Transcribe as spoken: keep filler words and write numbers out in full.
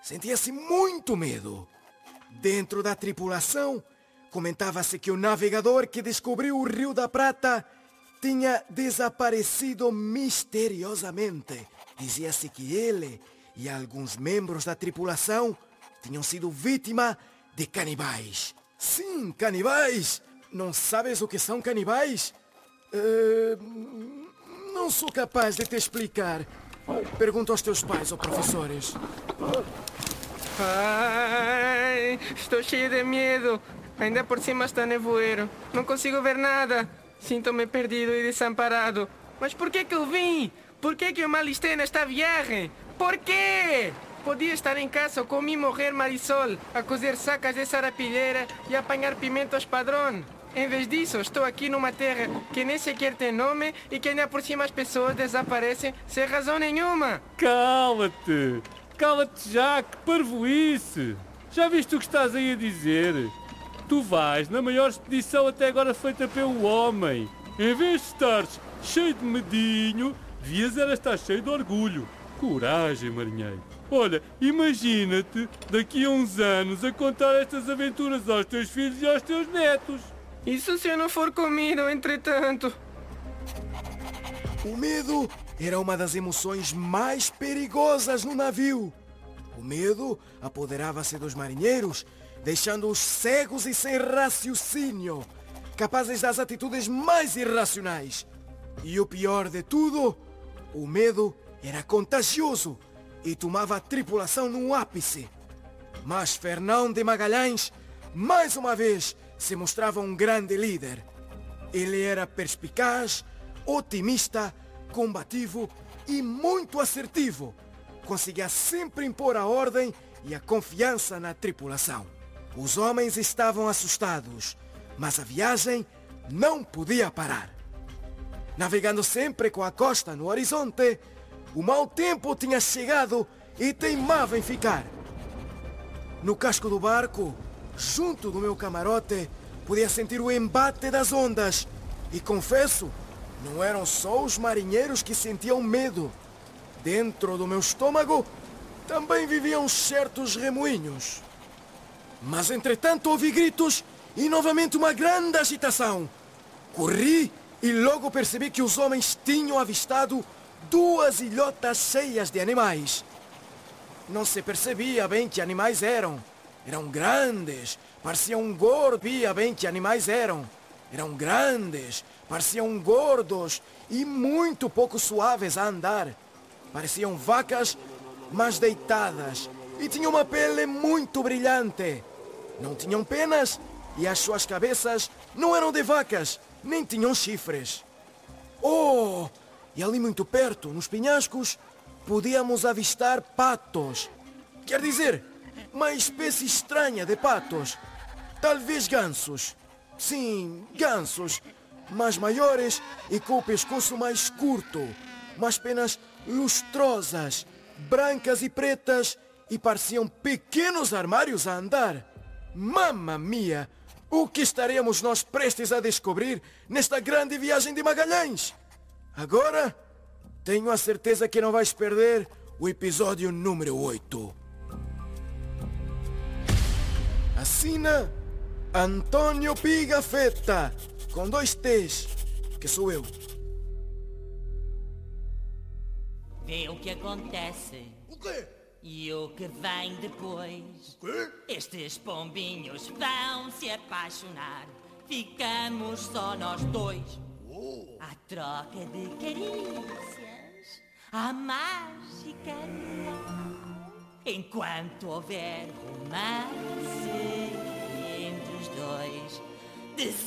sentia-se muito medo. Dentro da tripulação, comentava-se que o navegador que descobriu o Rio da Prata tinha desaparecido misteriosamente. Dizia-se que ele e alguns membros da tripulação tinham sido vítima de canibais. Sim, canibais! Não sabes o que são canibais? Uh, não sou capaz de te explicar. Pergunta aos teus pais ou professores. Ai, estou cheio de medo. Ainda por cima está nevoeiro. Não consigo ver nada. Sinto-me perdido e desamparado. Mas por que que eu vim? Por que que eu me alistei nesta viagem? Por quê? Podia estar em casa com mi morrer Marisol, a cozer sacas de sarapilheira e apanhar pimentos padrão. Em vez disso, estou aqui numa terra que nem sequer tem nome e que ainda por cima as pessoas desaparecem sem razão nenhuma. Cala-te! Cala-te já, que parvoíce! Já viste o que estás aí a dizer? Tu vais na maior expedição até agora feita pelo homem. Em vez de estares cheio de medinho, devias era estar cheio de orgulho. Coragem, marinheiro. Olha, imagina-te daqui a uns anos a contar estas aventuras aos teus filhos e aos teus netos. Isso se eu não for comido, entretanto. O medo era uma das emoções mais perigosas no navio. O medo apoderava-se dos marinheiros, deixando-os cegos e sem raciocínio, capazes das atitudes mais irracionais. E o pior de tudo, o medo era contagioso e tomava a tripulação no ápice. Mas Fernão de Magalhães, mais uma vez, se mostrava um grande líder. Ele era perspicaz, otimista, combativo e muito assertivo. Conseguia sempre impor a ordem e a confiança na tripulação. Os homens estavam assustados, mas a viagem não podia parar. Navegando sempre com a costa no horizonte, o mau tempo tinha chegado e teimava em ficar. No casco do barco, junto do meu camarote, podia sentir o embate das ondas. E confesso, não eram só os marinheiros que sentiam medo. Dentro do meu estômago, também viviam certos remoinhos. Mas, entretanto, ouvi gritos e novamente uma grande agitação. Corri e logo percebi que os homens tinham avistado duas ilhotas cheias de animais. Não se percebia bem que animais eram. Eram grandes, pareciam gordos. Via bem que animais eram. Eram grandes, pareciam gordos e muito pouco suaves a andar. Pareciam vacas, mas deitadas, e tinham uma pele muito brilhante. Não tinham penas e as suas cabeças não eram de vacas, nem tinham chifres. Oh! E ali muito perto, nos penhascos, podíamos avistar patos. Quer dizer, uma espécie estranha de patos. Talvez gansos. Sim, gansos, mas maiores e com o pescoço mais curto, umas penas lustrosas, brancas e pretas, e pareciam pequenos armários a andar. Mamma mia! O que estaremos nós prestes a descobrir nesta grande viagem de Magalhães? Agora, tenho a certeza que não vais perder o episódio número oito. Assina Antônio Pigafetta, com dois T's, que sou eu. Vê o que acontece. O quê? E o que vem depois. O quê? Estes pombinhos vão se apaixonar. Ficamos só nós dois. Oh. À troca de carícias, à mágica noite. Enquanto houver romance entre os dois,